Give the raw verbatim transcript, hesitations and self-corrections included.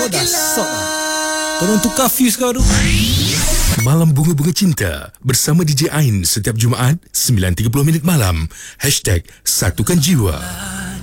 dah sok lah. Tolong tukar fuse kau tu. Malam Bunga-Bunga Cinta bersama D J Ain setiap Jumaat sembilan tiga puluh minit malam. Hashtag Satukan Jiwa.